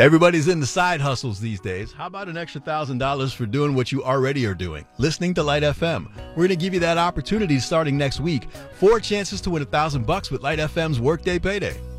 Everybody's into side hustles these days. How about an extra $1,000 for doing what you already are doing? Listening to Light FM. We're going to give you that opportunity starting next week. 4 chances to win $1,000 with Light FM's Workday Payday.